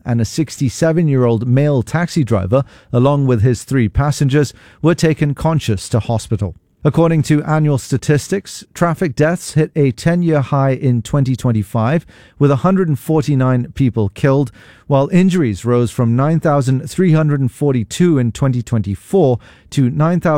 and a 67-year-old male taxi driver, along with his 3 passengers, were taken conscious to hospital. According to annual statistics, traffic deaths hit a 10-year high in 2025, with 149 people killed, while injuries rose from 9,342 in 2024 to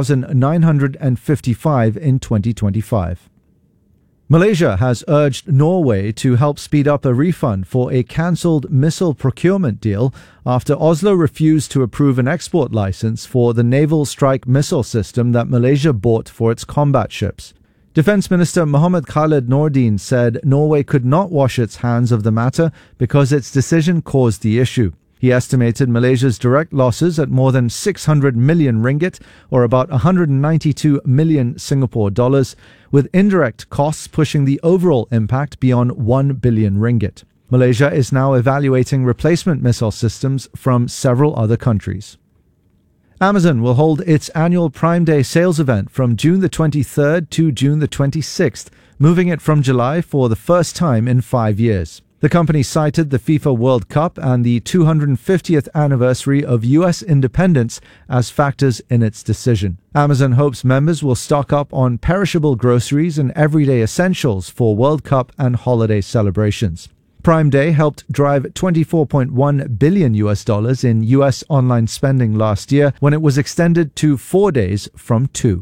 9,955 in 2025. Malaysia has urged Norway to help speed up a refund for a cancelled missile procurement deal after Oslo refused to approve an export license for the Naval Strike Missile system that Malaysia bought for its combat ships. Defence Minister Mohammed Khalid Nordin said Norway could not wash its hands of the matter because its decision caused the issue. He estimated Malaysia's direct losses at more than 600 million ringgit, or about 192 million Singapore dollars, with indirect costs pushing the overall impact beyond 1 billion ringgit. Malaysia is now evaluating replacement missile systems from several other countries. Amazon will hold its annual Prime Day sales event from June the 23rd to June the 26th, moving it from July for the first time in 5 years. The company cited the FIFA World Cup and the 250th anniversary of U.S. independence as factors in its decision. Amazon hopes members will stock up on perishable groceries and everyday essentials for World Cup and holiday celebrations. Prime Day helped drive $24.1 billion in U.S. online spending last year when it was extended to 4 days from 2.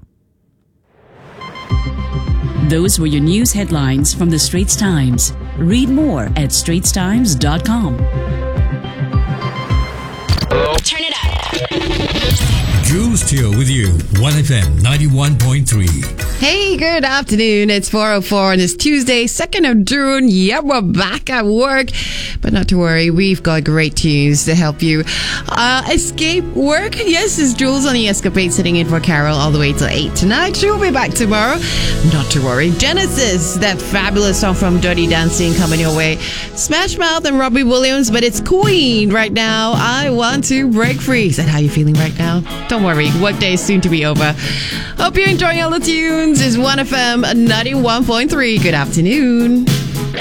Those were your news headlines from the Straits Times. Read more at straitstimes.com. Turn it up. Jules Teo with you, 1FM 91.3. Hey, good afternoon. It's 4:04 on this Tuesday, 2nd of June. Yeah, we're back at work. But not to worry, we've got great tunes to help you escape work. Yes, it's Jules on the Escapade sitting in for Carol all the way till 8 tonight. She'll be back tomorrow. Not to worry. Genesis, that fabulous song from Dirty Dancing coming your way. Smash Mouth and Robbie Williams, but it's Queen right now. I Want to Break Free. Is that how you're feeling right now? Don't worry, workday is soon to be over. Hope you're enjoying all the tunes. It's 1FM 91.3. Good afternoon.